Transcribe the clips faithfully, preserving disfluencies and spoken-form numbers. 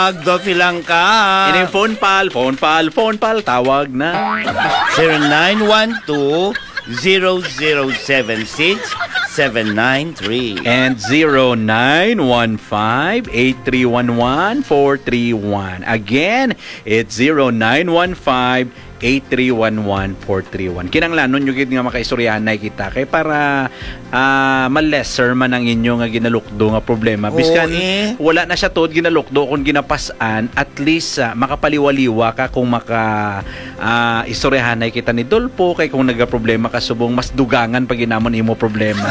Tawag daw silang ka. Ini phone pal, phone pal, phone pal, tawag na. zero nine one two zero zero seven six seven nine three. And zero nine one five eight three one one four three one. Again, it's zero nine one five eight three one one four three one. Kinanglanon yung nga makaistoryahanay kita kay para uh, malesser man ang inyo nga ginalukdo nga problema. Biskan eh. wala na siya tod ginalukdo kung ginapasan, at least uh, makapaliwaliwa ka kung maka uh, istoryahanay kita ni Dolpo kay kung nagaproblema ka subong mas dugangan pag ginamon imo problema.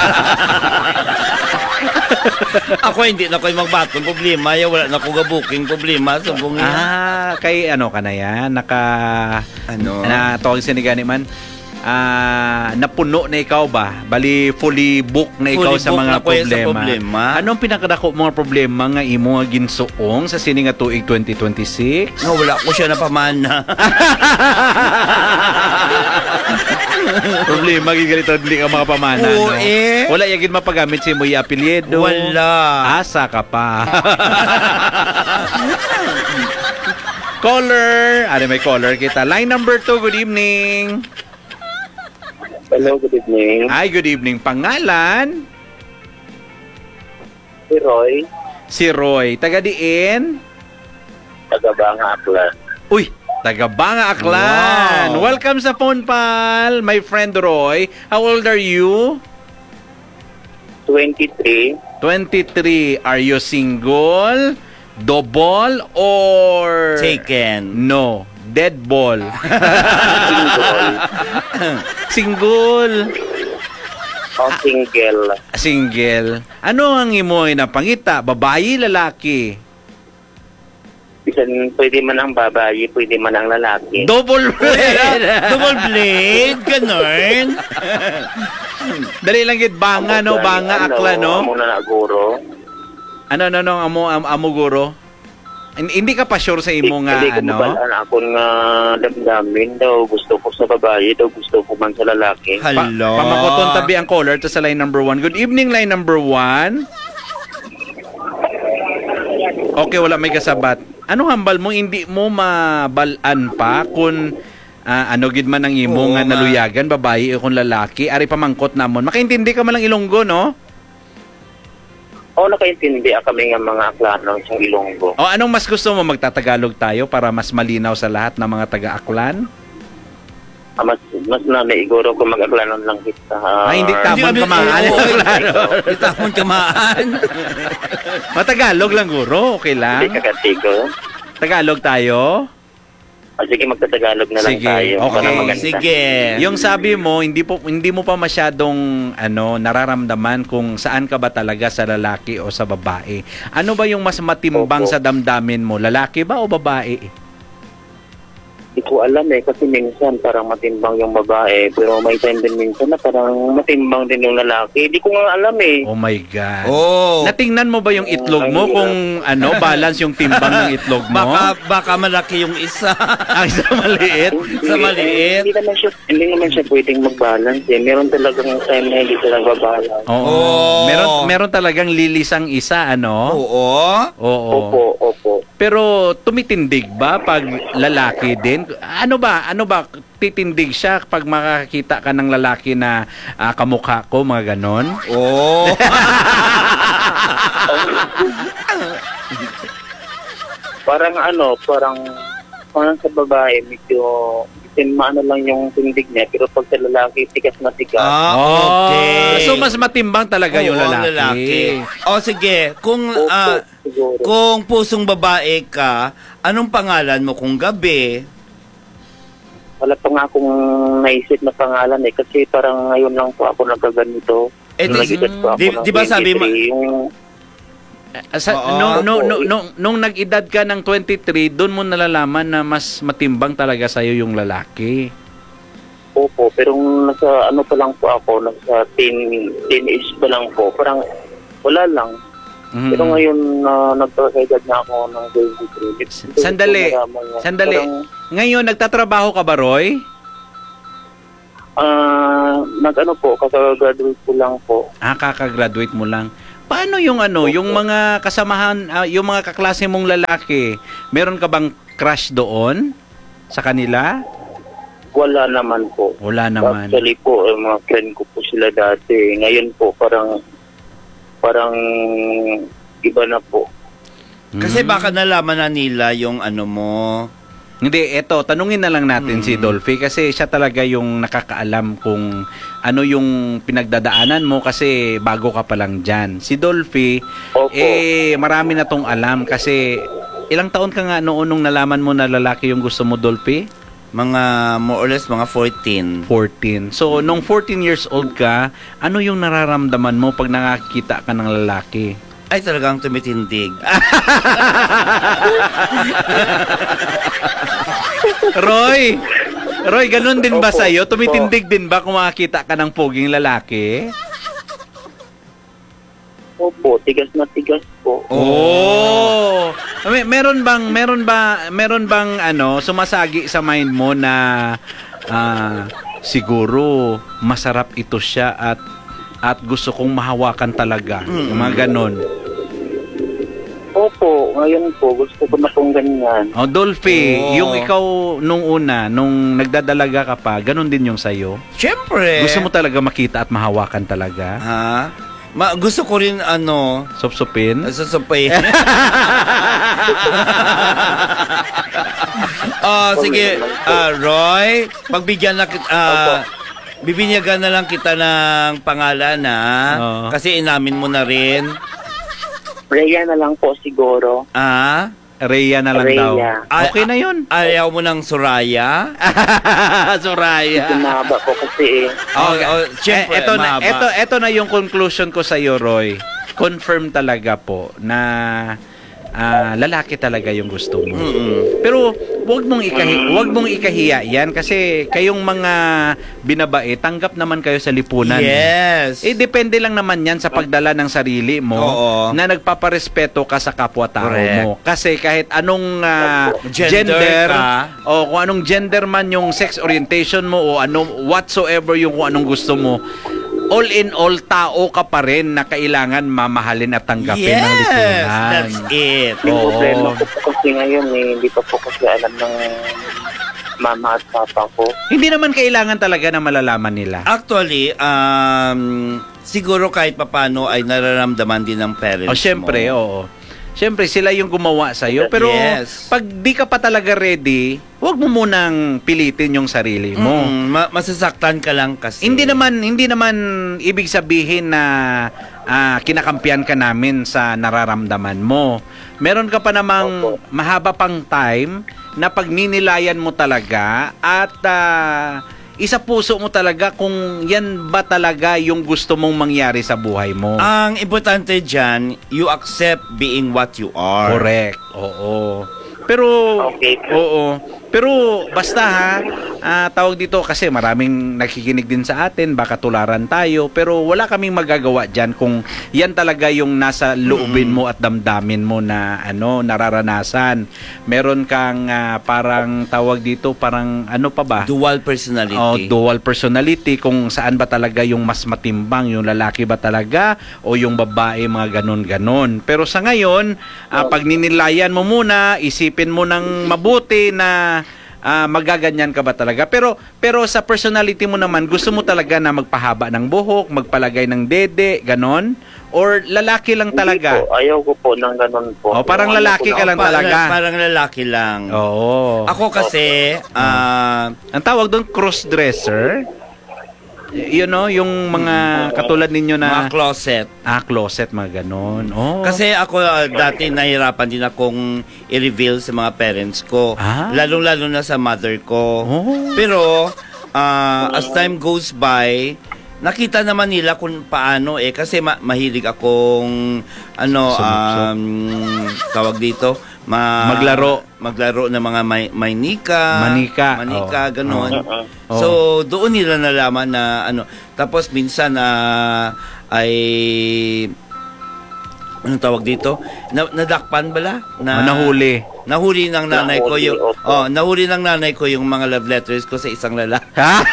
Ako hindi na ko'y magbatong problema. Ya, wala na ko gabuking problema. Subong yan. Ah, kay ano ka na yan? Naka... Ano? Na tawag siya ni gani man. Ah, napuno na ikaw ba? Bali, fully book na ikaw Fully sa book mga na ko yan sa problema. problema. Anong pinakadako mga problema nga imo nga ginsuong sa sini nga tuig twenty twenty-six? No, wala ko siya napamana. Problema gigalito hindi ka makapamana. Oo, no? eh. Wala yagin mapagamit sa imo apelyido. Wala. Asa ka pa. Caller. Ano may caller kita. Line number two, good evening. Hello, good evening. Hi, good evening. Pangalan? Si Roy, Si Roy. Taga diin? taga Banga, Aklan. Uy, taga Banga Aklan. Wow. Welcome sa phone pal, my friend Roy. How old are you? twenty-three. twenty-three. Are you single, double, or... Taken. No, dead ball. Single. Single. O single. Single. Ano ang imo napangita? Babayi, lalaki? Bisan pwede man ang babae, pwede man ang lalaki. Double blade. Double blade. Ganon. Dali lang gid Banga no, Banga Aklan no. Amo na naguro. Ano no no amo am, amo guro. Hindi ka pa sure sa imo nga Hindi ko ano. mabalaan ako nga damdamin daw. Gusto ko sa babae, daw gusto ko man sa lalaki. Pa, Hello. pamakoton tabi ang caller to sa line number one. Good evening, line number one. Okay, wala may kasabat. Ano hambal mo, hindi mo mabalaan pa kung ah, ano gid man ang imo Oo nga nga. naluyagan, babae o kung lalaki, ari pamangkot namon. Makaintindi ka man lang Ilonggo, no? O nakaintindi kami nga mga Aklano sa Ilonggo. O anong mas gusto mo, magtatagalog tayo para mas malinaw sa lahat ng mga taga-Aklan? Ah, mas, mas na naiguro ko mag-Aklanon lang kita. Ay, hindi Ah, tamon Hindi ka maan. kami- Oo, Claro. Di tamon kamaan. Matagalog lang, guro. Okay lang. Hindi kakatigo. Tagalog tayo. Ah, sige, magtatagalog na lang Sige, tayo. okay. Para maganda. Sige. Yung sabi mo, hindi po hindi mo pa masyadong ano nararamdaman kung saan ka ba talaga, sa lalaki o sa babae. Ano ba yung mas matimbang Opo. sa damdamin mo? Lalaki ba o babae? Hindi ko alam eh, kasi minsan parang matimbang yung babae, pero may time din minsan na parang matimbang din yung lalaki. Hindi ko nga alam eh. Oh my God. Oh. Natingnan mo ba yung itlog mo kung ano balance yung timbang ng itlog mo? Baka, baka malaki yung isa. Ang isa maliit. Hindi, Sa maliit. Hindi naman siya, hindi naman siya pwedeng mag-balance eh. Meron talagang time na hindi sila mag-balance. Oo. Oh. Meron meron talagang lilisang isa ano? Oo. Oo. Opo, opo. Pero tumitindig ba pag lalaki din? Ano ba? Ano ba? Titindig siya pag makakita ka ng lalaki na ah, kamukha ko, mga ganon? Oo. Parang ano, parang parang sa babae, medyo medyo maano lang yung tindig niya, pero pag sa lalaki, tigas na tigas. Ah, okay. So mas matimbang talaga yung Oo, lalaki. O sige, kung Opo, ah, siguro. kung pusong babae ka, anong pangalan mo kung gabi? Wala pa nga akong naisip na pangalan eh, kasi parang ngayon lang po ako nagkaganito. Eh, Nung di- nag-edad po ako di- ng di ba sabi mo- twenty-three, yung Ah, Sa, Oo. no, no, no, nung, nung nag-edad ka ng twenty-three, doon mo nalalaman na mas matimbang talaga sa'yo yung lalaki. opo, pero nung nasa ano pa lang po ako, nasa teen, teen-age pa lang po, parang wala lang. Mhm. Pero ngayon na nagkakaedad na ako ng twenty-three. dito Sandali, ko nalaman na sandali. parang, Ngayon, nagtatrabaho ka ba, Roy? Ah, nag-ano po, kaka-graduate ko lang po. Ah, kakagraduate mo lang. Paano yung ano, yung mga kasamahan, ah, yung mga kaklase mong lalaki, meron ka bang crush doon sa kanila? Wala naman po. Wala naman. Actually po, eh, mga friend ko po sila dati. Ngayon po, parang, parang iba na po. Kasi Hmm. baka nalaman na nila yung ano mo. Hindi, eto, tanungin na lang natin si Dolphy kasi siya talaga yung nakakaalam kung ano yung pinagdadaanan mo kasi bago ka pa lang dyan. Si Dolphy, Opo. eh, marami na tong alam kasi ilang taon ka nga noon nung nalaman mo na lalaki yung gusto mo, Dolphy? Mga more or less mga fourteen. fourteen. So, nung fourteen years old ka, ano yung nararamdaman mo pag nakakita ka ng lalaki? Ay, talagang tumitindig. Roy! Roy, ganun din ba Opo. sa'yo? Tumitindig din ba kung makakita ka ng poging lalaki? Opo, tigas na tigas po. Oh. May, meron bang meron ba meron bang ano sumasagi sa mind mo na ah, siguro masarap ito siya at at gusto kong mahawakan talaga. Yung mga ganon. Opo, ngayon po, gusto ko na pong ganyan. Oh, Dolphy, Oo. yung ikaw nung una, nung nagdadalaga ka pa, ganon din yung sa'yo? Siyempre. Gusto mo talaga makita at mahawakan talaga? Ha? Ma gusto ko rin ano, Sopsopin? susupay. Ah, sige, ah, Roy, pagbigyan na kita, ah, bibinyagan na lang kita ng pangalan na Oo. kasi inamin mo na rin. Rhea na lang po siguro. Ah, Rhea na lang Rhea. daw. Ay, Okay na yun. ayaw mo ng Soraya? Soraya. Mahaba po kasi eh. Oh, oh, siyempre, Eh, eto na, mahaba. eto, eto na yung conclusion ko sa iyo, Roy. Confirm talaga po na ah, lalaki talaga yung gusto mo. Mm-mm. Pero wag mong ikahi, wag mong ikahiya 'yan kasi kayong mga binabae, tanggap naman kayo sa lipunan. Yes. Eh depende lang naman 'yan sa pagdala ng sarili mo Oo. na nagpaparespeto ka sa kapwa-tao Correct. mo. Kasi kahit anong ah, Gender gender, ka. o kung anong gender man yung sex orientation mo o ano whatsoever yung kung anong gusto mo, all in all, tao ka pa rin na kailangan mamahalin at tanggapin ng Yes, lipunan. that's it. Yung Oo. problema ko po kasi ngayon eh, hindi pa po kasi alam ng mama at papa ko. Hindi naman kailangan talaga na malalaman nila. Actually, um, siguro kahit papano ay nararamdaman din ng parents O syempre, mo. oo. Syempre, sila yung gumawa sa'yo. Pero Yes. pag di ka pa talaga ready, huwag mo munang pilitin yung sarili mo. Mm, ma- masasaktan ka lang kasi. Hindi naman hindi naman ibig sabihin na ah, kinakampiyan ka namin sa nararamdaman mo. Meron ka pa namang Opo. mahaba pang time na pagninilayan mo talaga at ah, isa puso mo talaga kung yan ba talaga yung gusto mong mangyari sa buhay mo. Ang importante dyan, you accept being what you are. Correct. Oo. Pero Okay. oo. Pero basta ha, ah, tawag dito kasi maraming nakikinig din sa atin, baka tularan tayo, pero wala kaming magagawa diyan kung yan talaga yung nasa loobin mo at damdamin mo na ano nararanasan. Meron kang ah, parang tawag dito, parang ano pa ba? Dual personality. Oh, dual personality kung saan ba talaga yung mas matimbang, yung lalaki ba talaga o yung babae, mga ganon-ganon. Pero sa ngayon, ah, pag ninilayan mo muna, isipin mo ng mabuti na ah, magaganyan ka ba talaga. Pero pero sa personality mo naman, gusto mo talaga na magpahaba ng buhok, magpalagay ng dede, ganon? Or lalaki lang talaga? Hindi po, ayaw ko po ng ganun po. Oh, parang Yung ano lalaki ko ka na- lang talaga. Parang lalaki lang. Oo. Ako kasi, ah, Ang tawag doon, cross-dresser. Y- You know, yung mga katulad ninyo na mga closet. ah, closet, mga ganon. Oh. Kasi ako ah, dati nahirapan din akong i-reveal sa mga parents ko. Ah. Lalong-lalo na sa mother ko. Oh. Pero, ah, as time goes by, nakita naman nila kung paano eh. Kasi ma- mahilig akong, ano, Sumupsop. um, tawag dito, ma- Maglaro. Maglaro ng mga may- manika. Manika. Manika, Oh. ganon. Oo. Oh. So, doon nila nalaman na ano. Tapos minsan na ay anong tawag dito? Na, nadakpan bala? Na, Manahuli. Nahuli ng nanay ko Nahuli, yung opo. oh, nahuli ng nanay ko yung mga love letters ko sa isang lalaki.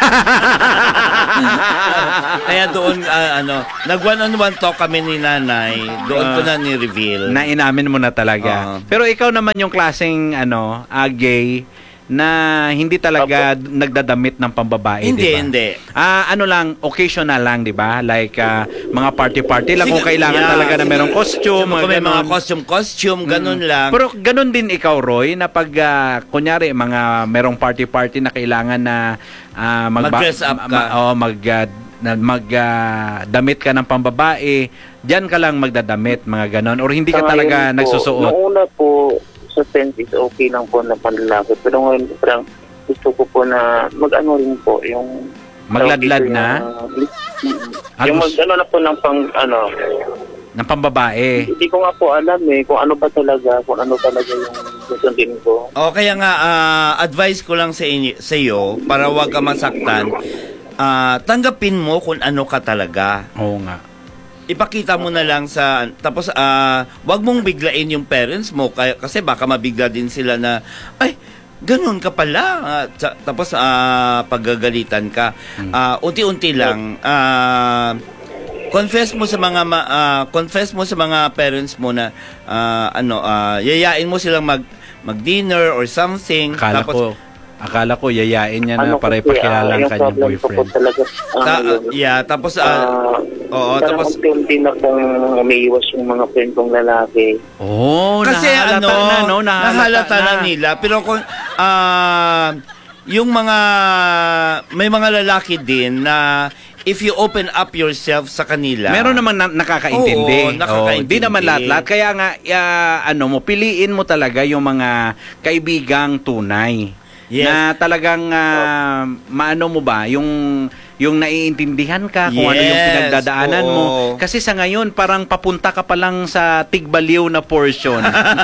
Kaya doon ah, ano, nag one on one talk kami ni nanay. Doon ko na ni-reveal. Na inamin mo na talaga. Oo. Pero ikaw naman yung klaseng ano, ah, gay na hindi talaga nagdadamit ng pambabae, Hindi, di ba? hindi. Ah, ano lang, occasional lang, 'di ba? Like ah, mga party-party lang kung Sige, kailangan yeah, talaga na sige. merong costume, Kung may mga ganon. costume-costume, ganun lang. Pero ganun din ikaw, Roy, na pag ah, kunyari mga merong party-party na kailangan na ah, magba- Mag-dress up ka. ma- oh, mag ah, na mag ah, damit ka ng pambabae, diyan ka lang magdadamit, mga ganon, or hindi ka Sa talaga ngayon po, nagsusuot. Noong una po, sa sense is okay lang po na panlalaki. Pero ngayon, parang gusto ko po na mag-ano rin po, yung... Magladlad yung- na? Ah, Yung gusto- mag-ano na po ng pang, ano... ng pambabae. Hindi ko nga po alam eh, kung ano ba talaga, kung ano talaga yung susundin ko. O kaya nga ah, advice ko lang sa inyo sa iyo para wag ka masaktan. Ah, tanggapin mo kung ano ka talaga. Oo nga. Ipakita mo na lang sa tapos ah, wag mong biglain yung parents mo kaya, kasi baka mabigla din sila na ay ganun ka pala. Ah, sa- tapos ah, paggagalitan ka. Ah, unti-unti lang. Ah, confess mo sa mga ma- ah, confess mo sa mga parents mo na ah, ano ah, yayain mo silang mag mag-dinner or something. Akala tapos ko, akala ko yayain niya na Ano para kasi, ipakilala ah, ang yung kanyang problem ko po boyfriend. talaga, ah, ta- yun. yeah, tapos ah, Ah, oo, parang tapos unti-unti na pong umiiwas yung mga friend kong lalaki. Oh, kasi nahalata ano, na, no? Nahalata, nahalata na. na. nila. Pero kung, ah, yung mga, may mga lalaki din na if you open up yourself sa kanila. Meron naman na, nakakaintindi. Oo, nakakaintindi. Di naman lahat-lahat. Kaya nga, ah, ano mo, piliin mo talaga yung mga kaibigang tunay. Yes. Na talagang, ah, maano mo ba, yung yung naiintindihan ka kung ano yung Yes, pinagdadaanan oo. mo. Kasi sa ngayon, parang papunta ka pa lang sa tigbaliw na portion.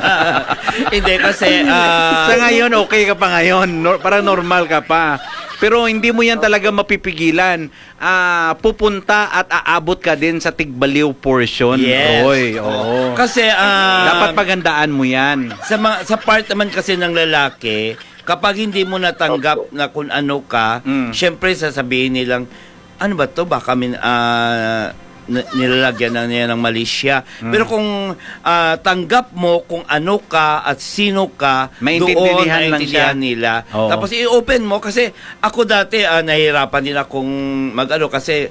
Hindi kasi, ah, Sa ngayon, okay ka pa ngayon. Nor- parang normal ka pa. Pero hindi mo yan talaga mapipigilan. Ah, pupunta at aabot ka din sa tigbaliw portion, yes. Roy. Oo. Kasi, ah, Dapat pagandaan mo yan. sa, mga, sa part naman kasi ng lalaki, kapag hindi mo natanggap na kung ano ka, Mm. syempre sasabihin nilang, ano ba to? Baka min, ah, n- nilalagyan na niya ng mali siya. Mm. Pero kung ah, tanggap mo kung ano ka at sino ka, Maintindihan doon lang naiintindihan siya. nila. Oo. Tapos i-open mo kasi ako dati ah, nahihirapan din akong mag-ano kasi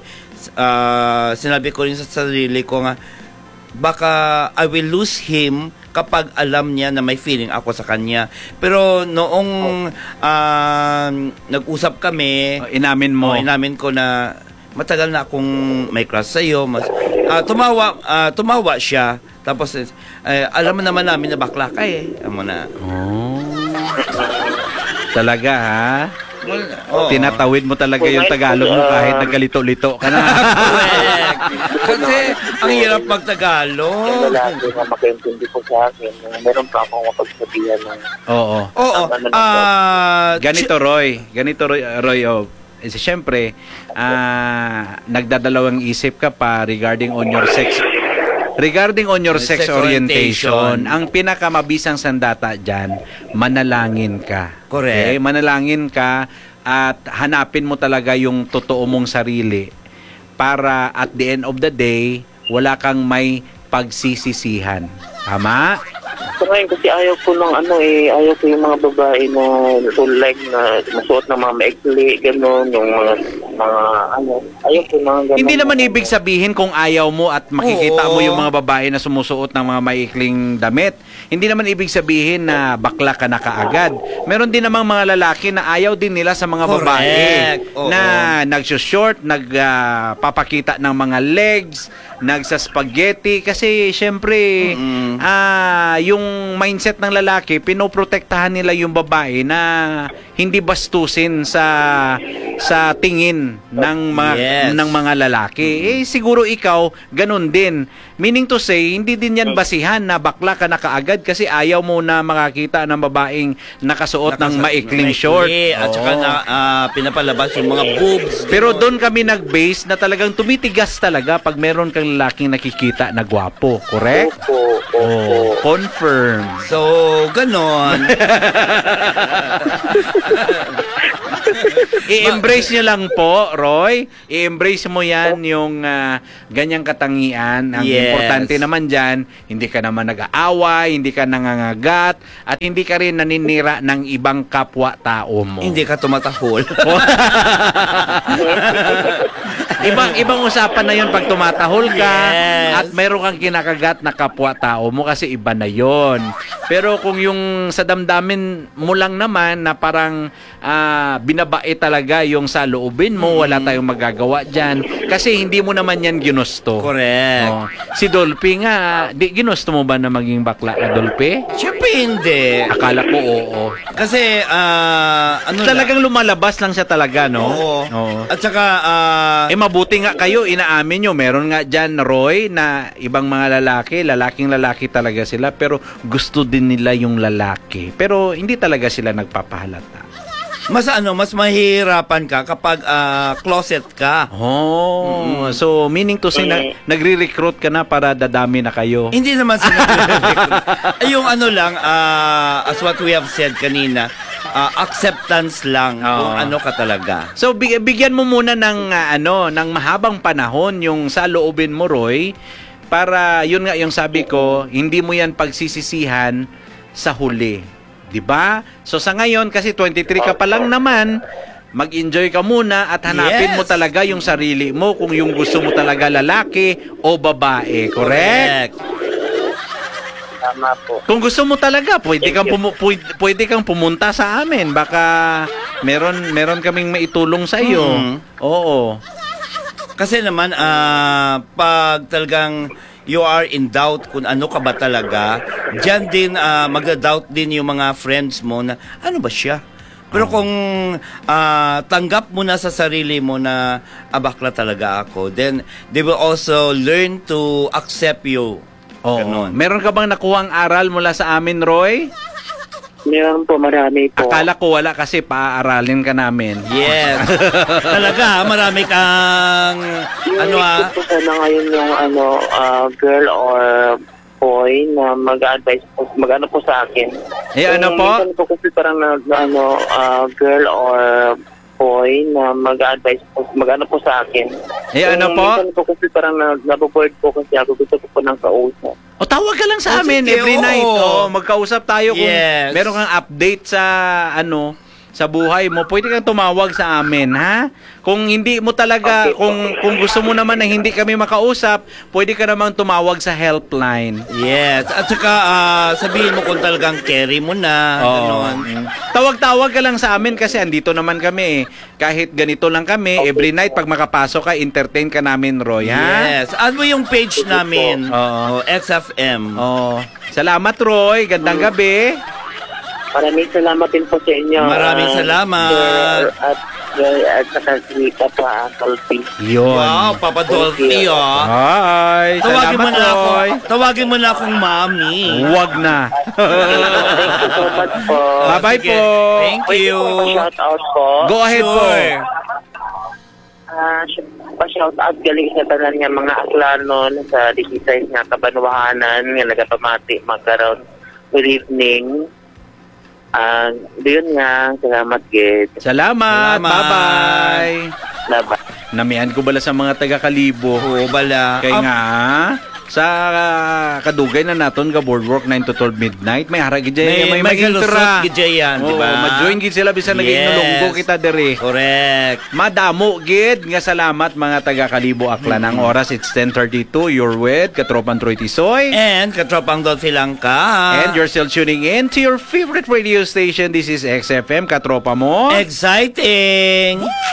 ah, sinabi ko rin sa sarili ko nga, baka I will lose him kapag alam niya na may feeling ako sa kanya. Pero noong ah, nag-usap kami, Oh, inamin mo. oh, inamin ko na matagal na akong may crush sa iyo. Mas, ah, tumawa, ah, tumawa siya. Tapos, eh, alam mo naman namin na bakla ka eh. Alam mo na. Oh. Talaga, ha? Oo. Tinatawid mo talaga yung Tagalog mo kahit nagkalito-lito ka na. Correct. Kasi ang hirap Yung magtagalog. lalaki na makaintindi po sa akin, na meron pa akong mapagsabihan ng Oo. Oo. Ah, Ganito, Roy. Ganito, Roy. Roy oh. Eh, siyempre, ah, nagdadalawang isip ka pa regarding on your sex regarding on your sex, Sex orientation. orientation. Ang pinakamabisang sandata dyan, manalangin ka. Correct. Okay? Manalangin ka at hanapin mo talaga yung totoo mong sarili para at the end of the day, wala kang may pagsisisihan. Tama? Sa ngayon kasi ayaw ko ng ano eh, ayaw ko yung mga babae na full leg na masuot ng mga maikli, gano'n, yung mga, mga ano, ayaw ko ng gano'n. Hindi naman ibig sabihin kung ayaw mo at makikita Oo. mo yung mga babae na sumusuot ng mga maikling damit. Hindi naman ibig sabihin na bakla ka na kaagad. Meron din namang mga lalaki na ayaw din nila sa mga Correct. babae Oo. na nagsushort, nagpapakita ng mga legs, nagsa-spaghetti kasi syempre Mm-mm. ah yung mindset ng lalaki, pinoprotektahan nila yung babae na hindi bastusin sa sa tingin ng mga Yes. ng mga lalaki. Eh siguro ikaw ganun din. Meaning to say, hindi din yan basihan na bakla ka na kaagad kasi ayaw mo na makakita ng babaeng nakasuot ng Nakasa- maikling maikli, short. At saka Oo. na, ah, pinapalabas yung mga boobs. Pero doon kami nag-base na talagang tumitigas talaga pag meron kang lalaking nakikita na gwapo, correct? Opo, opo. Oh, confirm. So, ganon. I-embrace nyo lang po, Roy. I-embrace mo yan yung ah, ganyang katangian. Ang Yes. importante naman dyan, hindi ka naman nag-aaway, hindi ka nangangagat, at hindi ka rin naninira ng ibang kapwa-tao mo. Hindi ka tumatahol. ibang ibang usapan na yun pag tumatahol ka Yes. at mayroon kang kinakagat na kapwa-tao mo kasi iba na yon. Pero kung yung sa damdamin mo lang naman na parang ah, binabae talaga yung sa loobin mo, wala tayong magagawa dyan kasi hindi mo naman yan ginusto. Correct. Oh. Si Dolphy nga, di, ginusto mo ba na maging bakla ka, Dolphy? Siyempre hindi. Akala ko oo. Kasi, ah, ano Talagang lumalabas lang siya talaga, lang? no? Oo. Oo. At saka, ah, Eh mabuti nga kayo, inaamin nyo. Meron nga dyan, Roy, na ibang mga lalaki, lalaking lalaki talaga sila, pero gusto din nila yung lalaki. Pero hindi talaga sila nagpapahalata. mas ano, mas mahihirapan ka kapag ah, closet ka. Oh, so meaning to say, na, nagre-recruit ka na para dadami na kayo. Hindi naman sila Ay, yung ano lang, ah, as what we have said kanina, ah, acceptance lang Oo. kung ano ka talaga. So big- bigyan mo muna ng ah, ano, ng mahabang panahon yung sa loobin mo, Roy, para yun nga yung sabi ko, hindi mo yan pagsisisihan sa huli. 'Di ba? So sa ngayon kasi twenty-three ka pa lang naman, mag-enjoy ka muna at hanapin Yes. mo talaga yung sarili mo kung yung gusto mo talaga lalaki o babae, correct? Tama po. Kung gusto mo talaga, pwede Thank kang you. pumu- pwede, pwede kang pumunta sa amin. Baka meron meron kaming maitulong sa iyo. Mm. Oo. Kasi naman, ah, pag talagang you are in doubt kung ano ka ba talaga, dyan din ah, mag-doubt din yung mga friends mo na ano ba siya? Pero kung ah, tanggap mo na sa sarili mo na abakla talaga ako, then they will also learn to accept you. Oo. Ganon. Meron ka bang nakuhang aral mula sa amin, Roy? Meron po, marami po. Akala ko wala kasi paaralin ka namin. Yes. Talaga, marami kang ano ah. Yung po sana ngayon yung ano, ah, girl or boy na mag-advise po, mag-ano po sa akin. Eh, ano Yung po? minsan po kasi parang na, na ano, ah, girl or boy na mag-advise po, mag-ano po sa akin. Eh, ano Yung po? Minsan po kasi parang na, naboboard po kasi ako, gusto ko po ng kausap. O tawag ka lang sa Oh, amin sige, every oo. night. O, magkausap tayo kung Yes. meron kang update sa ano sa buhay mo. Pwede kang tumawag sa amin, ha? Kung hindi mo talaga, Okay. kung kung gusto mo naman na hindi kami makausap, pwede ka namang tumawag sa helpline. Yes. At saka ah, sabihin mo kung talagang carry mo na. Oo. Ganon. Mm. Tawag-tawag ka lang sa amin kasi andito naman kami. eh. Kahit ganito lang kami, every night pag makapasok ka, entertain ka namin, Roy, ha? Yes. Ano yung page namin? Oo. Oh, X F M. Oh. Salamat, Roy. Gandang gabi. Maraming salamat din po sa inyo. Maraming ah, salamat. sir, at at saka si Papa Dolphy. Yun. Wow, Papa Dolphy, ah. Hi. Tawagin mo Salamat, na ako. Roy. Tawagin mo na akong mami. Huwag na. Thank you so much po. Bye-bye Sige. po. Thank Pwede you. po pa-shout out po. Go ahead po. Sure. Ah, pa-shout out galing sa tanan nga mga aklanon sa Digisay nga kabanwahanan nga nagapamati magkaroon. Good evening. Ah, doon nga, salamat gid. Salamat. Salamat. Bye-bye. Bye-bye. Namian ko bala sa mga taga-Kalibo. Oo, bala. Kaya Ah, nga, sa ah, kadugay na naton ga boardwalk nine to twelve midnight, may harag gid May- may may magintra. galusot gid dyan yan, di Oo, ba? ma-join gid sila bisan naging Yes. nulunggo kita diri. Correct. Madamo gid nga salamat mga taga Kalibo Aklan. Ang oras it's ten thirty-two. You're with Katropan Troy Tisoy. And katropang Dolphy lang ka. And you're still tuning in to your favorite radio station. This is X F M, Katropa mo. Exciting!